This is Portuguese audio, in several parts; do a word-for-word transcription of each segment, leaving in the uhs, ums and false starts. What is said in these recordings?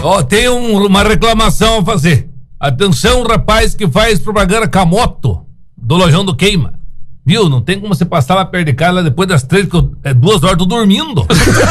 Ó, tem um, uma reclamação a fazer. Atenção, rapaz que faz propaganda com a moto do Lojão do Queima. Viu? Não tem como você passar lá perto de casa lá depois das três, porque eu, é duas horas, tô dormindo.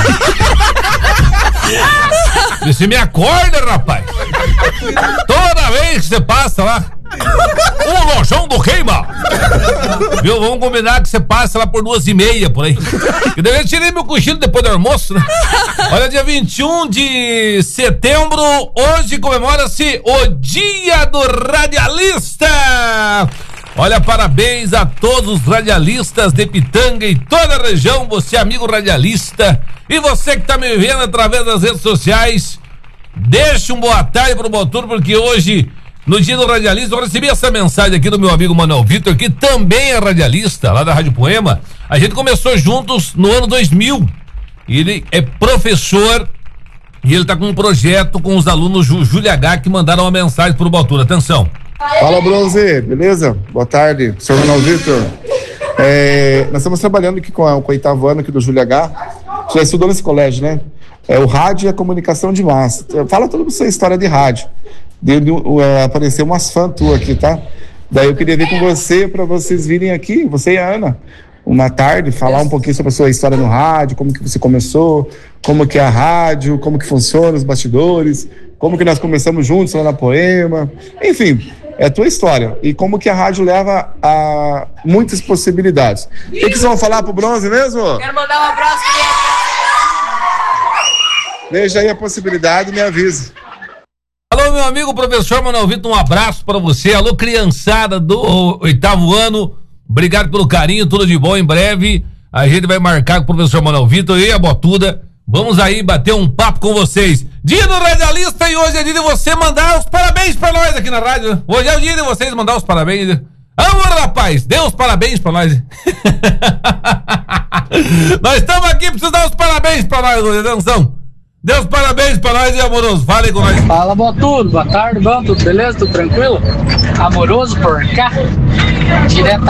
Você me acorda, rapaz. Toda vez que você passa lá, o Lojão do Queima. Viu? Vamos combinar que você passa lá por duas e meia, por aí. Eu deve tirei meu cochilo depois do almoço, né? Olha, dia vinte e um de setembro, hoje comemora-se o Dia do Radialista. Olha, parabéns a todos os radialistas de Pitanga e toda a região, você amigo radialista, e você que tá me vendo através das redes sociais, deixa um boa tarde pro Botuno, porque hoje, no Dia do Radialista, eu recebi essa mensagem aqui do meu amigo Manuel Vitor, que também é radialista, lá da Rádio Poema. A gente começou juntos no ano dois mil, ele é professor e ele tá com um projeto com os alunos Júlia H, que mandaram uma mensagem pro Botuno. Atenção. Fala, Bronze, beleza? Boa tarde, senhor Manuel Vitor. É, nós estamos trabalhando aqui com, a, com o oitavo ano aqui do Júlia H. Você já estudou nesse colégio, né? É o rádio e a comunicação de massa. Fala toda a sua história de rádio. De, de, uh, apareceu umas fãs tuas aqui, tá? Daí eu queria ver com você, para vocês virem aqui, você e a Ana, uma tarde, falar um pouquinho sobre a sua história no rádio, como que você começou, como que é a rádio, como que funciona os bastidores, como que nós começamos juntos lá na Poema, enfim, é a tua história e como que a rádio leva a muitas possibilidades. O que, que vocês vão falar pro Bronze mesmo? Quero mandar um abraço pra ele. Veja aí a possibilidade e me avise. Alô, meu amigo professor Manuel Vitor, um abraço pra você. Alô, criançada do oitavo ano, obrigado pelo carinho, tudo de bom. Em breve a gente vai marcar com o professor Manuel Vitor e a Botuda. Vamos aí bater um papo com vocês. Dia do Radialista, e hoje é dia de você mandar os parabéns pra nós aqui na rádio. Hoje é o dia de vocês mandar os parabéns. Amor, rapaz, dê os parabéns pra nós. Nós estamos aqui, precisamos dar os parabéns pra nós hoje, atenção. Dê os parabéns pra nós e amoroso, fale com nós. Fala, Botudo, boa tarde, bom, tudo beleza, tudo tranquilo? Amoroso por cá, direto